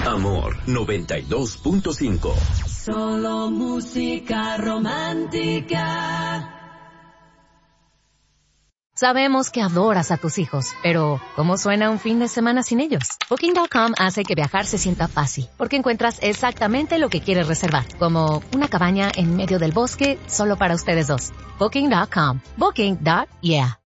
Amor 92.5. Solo música romántica. Sabemos que adoras a tus hijos, pero ¿cómo suena un fin de semana sin ellos? Booking.com hace que viajar se sienta fácil, porque encuentras exactamente lo que quieres reservar, como una cabaña en medio del bosque solo para ustedes dos. Booking.com. Booking.yeah.